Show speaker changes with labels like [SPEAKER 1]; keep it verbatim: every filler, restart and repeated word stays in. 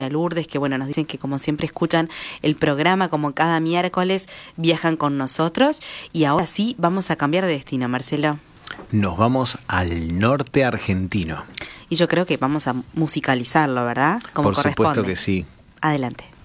[SPEAKER 1] María Lourdes, que bueno, nos dicen que como siempre escuchan el programa, como cada miércoles viajan con nosotros. Y ahora sí, vamos a cambiar de destino, Marcelo.
[SPEAKER 2] Nos vamos al norte argentino.
[SPEAKER 1] Y yo creo que vamos a musicalizarlo, ¿verdad? Como
[SPEAKER 2] Por
[SPEAKER 1] corresponde.
[SPEAKER 2] supuesto que sí.
[SPEAKER 1] Adelante.